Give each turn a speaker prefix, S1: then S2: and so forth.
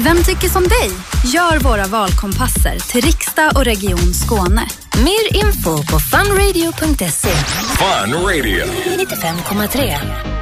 S1: Vem tycker som dig? Gör våra valkompasser till riksdag och region Skåne.
S2: Mer info på funradio.se.
S3: Fun Radio
S2: 95,3.